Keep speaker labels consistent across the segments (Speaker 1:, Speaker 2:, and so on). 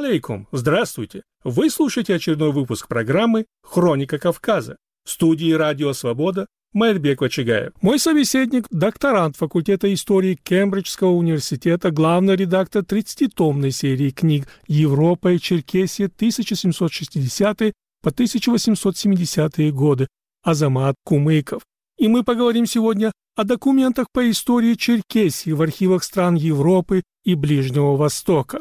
Speaker 1: алейкум! Здравствуйте! Вы слушаете очередной выпуск программы «Хроника Кавказа». В студии «Радио Свобода» Майрбек Вачигаев. Мой собеседник – докторант факультета истории Кембриджского университета, главный редактор 30-томной серии книг «Европа и Черкесия 1760 по 1870 годы» Азамат Кумыков. И мы поговорим сегодня о документах по истории Черкесии в архивах стран Европы и Ближнего Востока.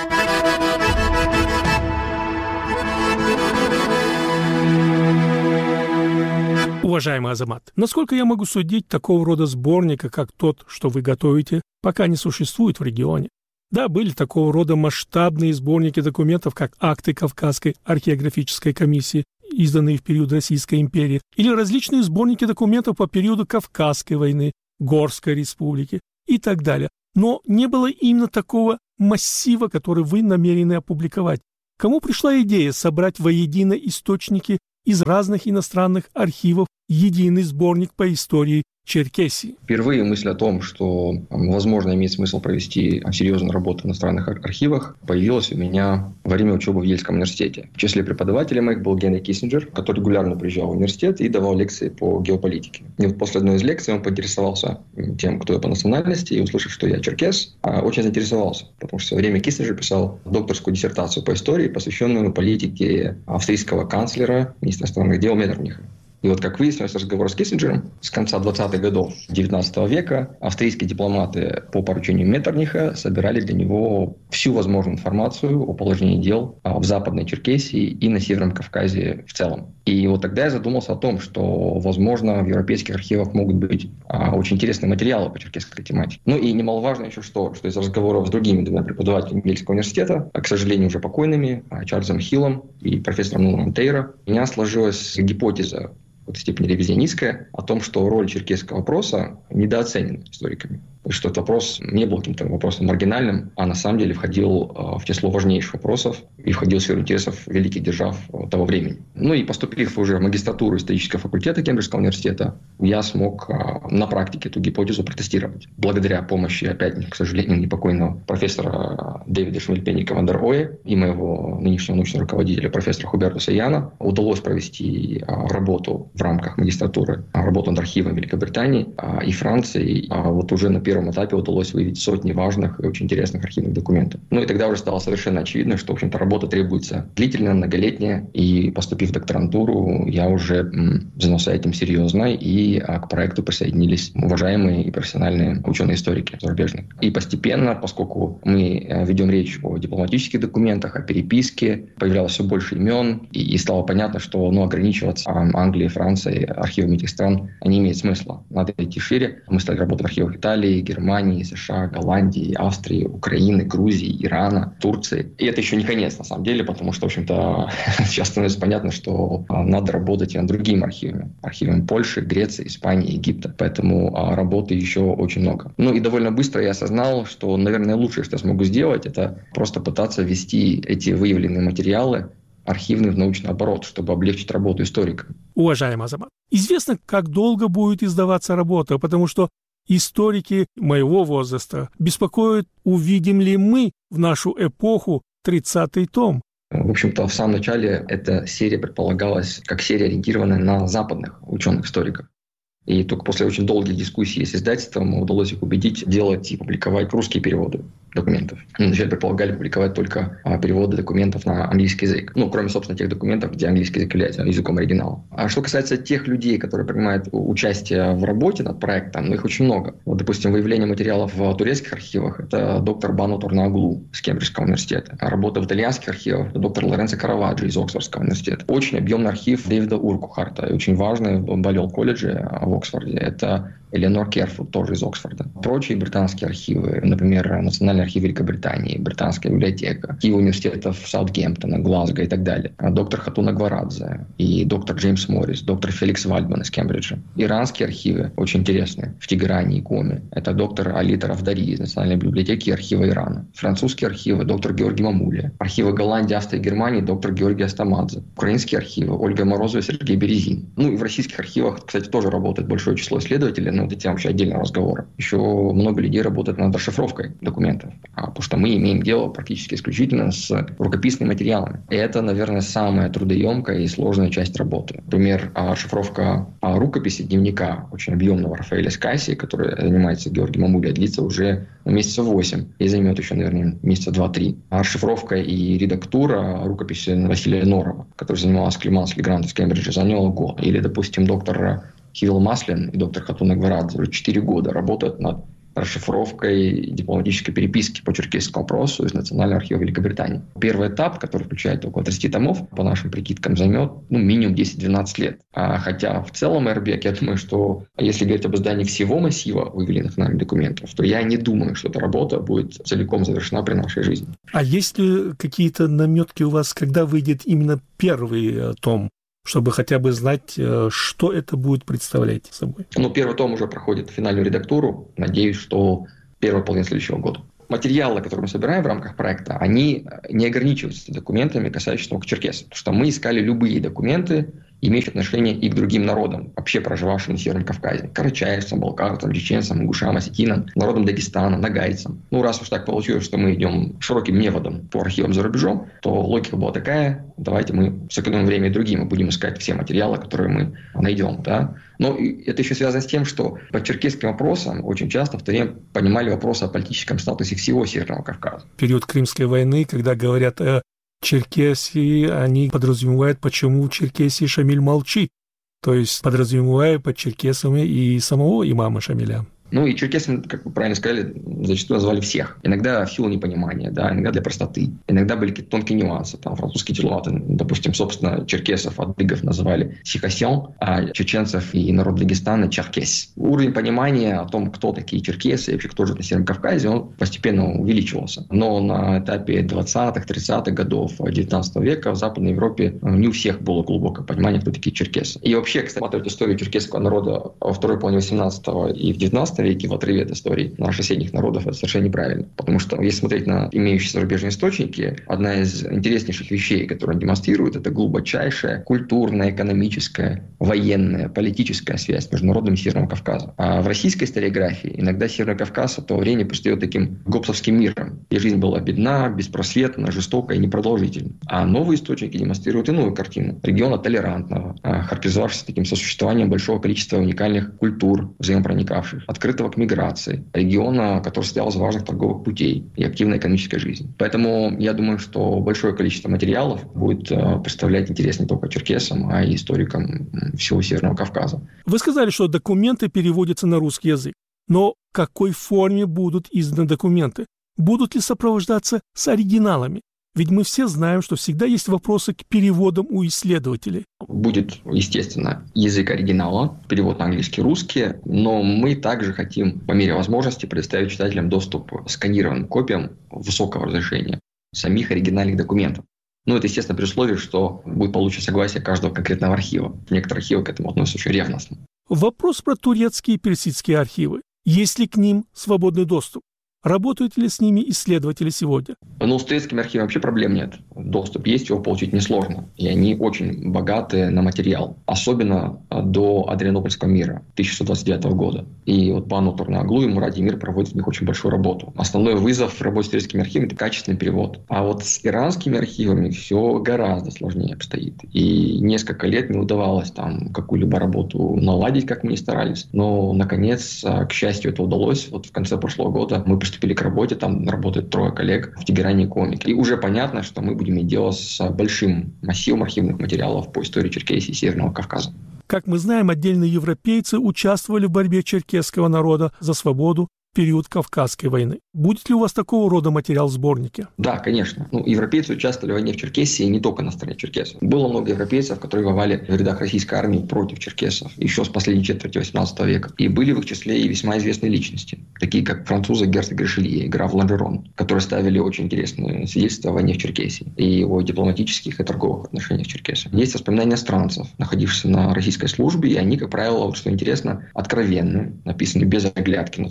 Speaker 1: Уважаемый Азамат, насколько я могу судить, такого рода сборника, как тот, что вы готовите, пока не существует в регионе. Да, были такого рода масштабные сборники документов, как акты Кавказской археографической комиссии, изданные в период Российской империи, или различные сборники документов по периоду Кавказской войны, Горской республики и так далее. Но не было именно такого массива, который вы намерены опубликовать. Кому пришла идея собрать воедино источники из разных иностранных архивов единый сборник по истории Черкесии?
Speaker 2: Впервые мысль о том, что, возможно, имеет смысл провести серьезную работу в иностранных архивах, появилась у меня во время учебы в Ельском университете. В числе преподавателей моих был Генри Киссинджер, который регулярно приезжал в университет и давал лекции по геополитике. И вот после одной из лекций он поинтересовался тем, кто я по национальности, и, услышав, что я черкес, очень заинтересовался, потому что в свое время Киссинджер писал докторскую диссертацию по истории, посвященную политике австрийского канцлера, министра иностранных дел Меттерниха. И вот, как выяснилось, разговор с Киссинджером с конца 20-х годов XIX века австрийские дипломаты по поручению Меттерниха собирали для него всю возможную информацию о положении дел в Западной Черкесии и на Северном Кавказе в целом. И вот тогда я задумался о том, что, возможно, в европейских архивах могут быть очень интересные материалы по черкесской тематике. Ну и немаловажно еще что из разговоров с другими двумя преподавателями Ельского университета, к сожалению, уже покойными, Чарльзом Хиллом и профессором Нуном Тейро, у меня сложилась гипотеза, в степени ревизионистская, о том, что роль черкесского вопроса недооценена историками. Что этот вопрос не был каким-то вопросом маргинальным, а на самом деле входил в число важнейших вопросов и входил в сферу интересов великих держав того времени. Ну и поступив уже в магистратуру исторического факультета Кембриджского университета, я смог на практике эту гипотезу протестировать. Благодаря помощи, опять, к сожалению, непокойного профессора Дэвида Шмельпенника ван дер Оэ и моего нынешнего научного руководителя профессора Хубертуса Яна удалось провести работу в рамках магистратуры, работу над архивом Великобритании и Франции. Вот уже на первом этапе удалось выявить сотни важных и очень интересных архивных документов. Ну и тогда уже стало совершенно очевидно, что, в общем-то, работа требуется длительная, многолетняя. И поступив в докторантуру, я уже занялся этим серьезно, и к проекту присоединились уважаемые и профессиональные ученые-историки зарубежные. И постепенно, поскольку мы ведем речь о дипломатических документах, о переписке, появлялось все больше имен, и стало понятно, что ограничиваться Англией, Францией, архивами этих стран не имеет смысла. Надо идти шире. Мы стали работать в архивах Италии, Германии, США, Голландии, Австрии, Украины, Грузии, Ирана, Турции. И это еще не конец, на самом деле, потому что, в общем-то, сейчас становится понятно, что надо работать и над другими архивами. Архивами Польши, Греции, Испании, Египта. Поэтому работы еще очень много. Ну и довольно быстро я осознал, что, наверное, лучшее, что я смогу сделать, это просто пытаться ввести эти выявленные материалы архивный в научный оборот, чтобы облегчить работу историка.
Speaker 1: Уважаемый Азамат, известно, как долго будет издаваться работа, потому что историки моего возраста беспокоят, увидим ли мы в нашу эпоху 30-й том.
Speaker 2: В общем-то, в самом начале эта серия предполагалась как серия, ориентированная на западных ученых-историков. И только после очень долгих дискуссий с издательством удалось их убедить делать и публиковать русские переводы документов. Они вначале предполагали публиковать только переводы документов на английский язык. Ну, кроме, собственно, тех документов, где английский язык является языком оригинала. А что касается тех людей, которые принимают участие в работе над проектом, их очень много. Вот, допустим, выявление материалов в турецких архивах – это доктор Бану Турнаоглу с Кембриджского университета. А работа в итальянских архивах – это доктор Лоренцо Караваджо из Оксфордского университета. Очень объемный архив Дэвида Уркухарта, и очень важный в Баллиол-колледже в Оксфорде. Это Эленор Керфуд, тоже из Оксфорда. Прочие британские архивы, например, Национальный архив Великобритании, Британская библиотека, архивы университетов Саутгемптона, Глазго и так далее. Доктор Хатуна Гварадзе и доктор Джеймс Моррис, доктор Феликс Вальдман из Кембриджа. Иранские архивы очень интересные в Тегеране и Коме. Это доктор Али Тарафдари из Национальной библиотеки и архива Ирана. Французские архивы доктор Георгий Мамулия. Архивы Голландии, Австрии и Германии доктор Георгий Астамадзе. Украинские архивы Ольга Морозова и Сергей Березин. Ну и в российских архивах, кстати, тоже работает большое число исследователей, ну, это тема вообще отдельного разговора. Еще много людей работает над расшифровкой документов, потому что мы имеем дело практически исключительно с рукописными материалами. И это, наверное, самая трудоемкая и сложная часть работы. Например, расшифровка рукописи дневника очень объемного Рафаэля Скассии, который занимается Георгием Мамулия, длится уже месяца 8 и займет еще, наверное, месяца 2-3. А расшифровка и редактура рукописи Василия Норова, который занимался Климанс Легрант из Кембриджа, заняла год. Или, допустим, доктор Хивил Маслин и доктор Хатун Агварадзе уже 4 года работают над расшифровкой дипломатической переписки по черкесскому вопросу из Национального архива Великобритании. Первый этап, который включает около 30 томов, по нашим прикидкам, займет минимум 10-12 лет. Хотя в целом Эрбек, я думаю, что если говорить об издании всего массива выявленных нами документов, то я не думаю, что эта работа будет целиком завершена при нашей жизни.
Speaker 1: А есть ли какие-то наметки у вас, когда выйдет именно первый том? Чтобы хотя бы знать, что это будет представлять собой.
Speaker 2: Первый том уже проходит финальную редактуру. Надеюсь, что первая половина следующего года. Материалы, которые мы собираем в рамках проекта, они не ограничиваются документами, касающимися только черкесов. Потому что мы искали любые документы, имеющие отношение и к другим народам, вообще проживавшим на Северном Кавказе. Карачаевцам, балкарцам, чеченцам, ингушам, осетинам, народам Дагестана, нагайцам. Раз уж так получилось, что мы идем широким неводом по архивам за рубежом, то логика была такая: давайте мы сэкономим время и другим, и будем искать все материалы, которые мы найдем. Да? Но это еще связано с тем, что по черкесским вопросам очень часто в то время понимали вопросы о политическом статусе всего Северного Кавказа.
Speaker 1: В период Крымской войны, когда говорят о Черкесии, они подразумевают, почему в Черкесии Шамиль молчит, то есть подразумевая под черкесами и самого имама Шамиля.
Speaker 2: И черкесами, как вы правильно сказали, зачастую назвали всех. Иногда в силу непонимания, да, иногда для простоты. Иногда были какие-то тонкие нюансы. Там французские дипломаты, допустим, собственно, черкесов, адыгов называли сикасьон, а чеченцев и народ Дагестана черкес. Уровень понимания о том, кто такие черкесы и вообще кто живет на Северном Кавказе, он постепенно увеличивался. Но на этапе 20-х, 30-х годов 19 века в Западной Европе не у всех было глубокое понимание, кто такие черкесы. И вообще, кстати, смотреть историю черкесского народа во второй половине 18-го и в 19 веке в отрыве от истории наших соседних народов, это совершенно неправильно. Потому что, если смотреть на имеющиеся зарубежные источники, одна из интереснейших вещей, которые они демонстрируют, это глубочайшая культурная, экономическая, военная, политическая связь между народами Северного Кавказа. А в российской историографии иногда Северный Кавказ в то время предстает таким гоббсовским миром, где жизнь была бедна, беспросветна, жестокая и непродолжительна. А новые источники демонстрируют иную картину. Региона толерантного, характеризовавшегося таким сосуществованием большого количества уникальных культур, взаимопроникавших, открытого к миграции, региона, который состоял из важных торговых путей и активной экономической жизни. Поэтому я думаю, что большое количество материалов будет представлять интерес не только черкесам, а и историкам всего Северного Кавказа.
Speaker 1: Вы сказали, что документы переводятся на русский язык. Но в какой форме будут изданы документы? Будут ли сопровождаться с оригиналами? Ведь мы все знаем, что всегда есть вопросы к переводам у исследователей.
Speaker 2: Будет, естественно, язык оригинала, перевод на английский, русский, но мы также хотим, по мере возможности, предоставить читателям доступ к сканированным копиям высокого разрешения самих оригинальных документов. Это, естественно, при условии, что будет получено согласие каждого конкретного архива. Некоторые архивы к этому относятся очень ревностно.
Speaker 1: Вопрос про турецкие и персидские архивы. Есть ли к ним свободный доступ? Работают ли с ними исследователи сегодня?
Speaker 2: С турецкими архивами вообще проблем нет. Доступ есть, его получить несложно. И они очень богаты на материал. Особенно до Адрианопольского мира 1629 года. И пану Турнаглу и Муради Эмир проводят в них очень большую работу. Основной вызов в работе с турецкими архивами – это качественный перевод. А с иранскими архивами все гораздо сложнее обстоит. И несколько лет не удавалось какую-либо работу наладить, как мы ни старались. Но, наконец, к счастью, это удалось. В конце прошлого года мы приступили к работе, там работает 3 коллег в Тегеране и Комик. И уже понятно, что мы будем иметь дело с большим массивом архивных материалов по истории Черкесии и Северного Кавказа.
Speaker 1: Как мы знаем, отдельные европейцы участвовали в борьбе черкесского народа за свободу в период Кавказской войны. Будет ли у вас такого рода материал в сборнике?
Speaker 2: Да, конечно. Европейцы участвовали в войне в Черкесии не только на стороне черкесов. Было много европейцев, которые воевали в рядах российской армии против черкесов еще с последней четверти 18 века. И были в их числе и весьма известные личности, такие как французы герцог Ришелье и граф Ланжерон, которые ставили очень интересные свидетельства о войне в Черкесии и о дипломатических и торговых отношениях с черкесами. Есть воспоминания иностранцев, находившихся на российской службе, и они, как правило, что интересно, откровенны, написаны без оглядки на цензуру,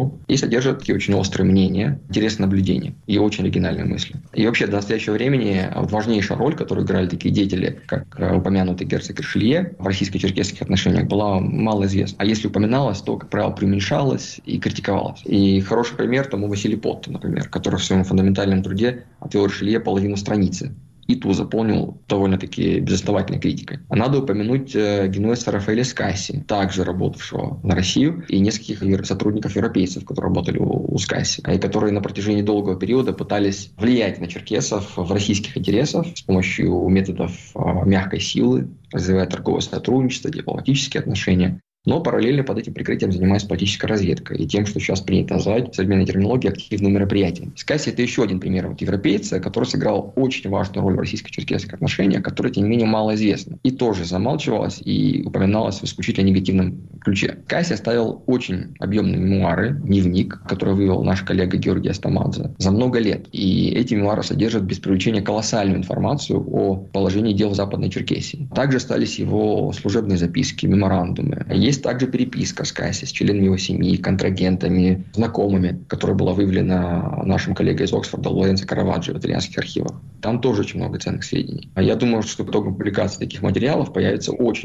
Speaker 2: культуру и содержит такие очень острые мнения, интересные наблюдения и очень оригинальные мысли. И вообще до настоящего времени важнейшая роль, которую играли такие деятели, как упомянутый герцог Ришелье в российско-черкесских отношениях, была мало известна. А если упоминалась, то, как правило, преуменьшалась и критиковалась. И хороший пример тому Василий Поттон, например, который в своем фундаментальном труде отвел Ришелье половину страницы и ту заполнил довольно-таки безосновательной критикой. А надо упомянуть генуэзца Рафаэля Скасси, также работавшего на Россию, и нескольких сотрудников-европейцев, которые работали у Скасси, и которые на протяжении долгого периода пытались влиять на черкесов в российских интересах с помощью методов мягкой силы, развивая торговое сотрудничество, дипломатические отношения. Но параллельно под этим прикрытием занимаясь политической разведкой и тем, что сейчас принято называть в современной терминологии активным мероприятием. Скасси – это еще один пример европейца, который сыграл очень важную роль в российско-черкесских отношениях, которая, тем не менее, мало известна. И тоже замалчивалась и упоминалась в исключительно негативном ключе. Скасси оставил очень объемные мемуары, дневник, который вывел наш коллега Георгий Астамадзе за много лет. И эти мемуары содержат без преувеличения колоссальную информацию о положении дел в Западной Черкесии. Также остались его служебные записки, меморандумы. Есть также переписка Скасси с членами его семьи, контрагентами, знакомыми, которая была выявлена нашим коллегой из Оксфорда Лоренцо Караваджо в итальянских архивах. Там тоже очень много ценных сведений. А я думаю, что по итогам публикации таких материалов появится очень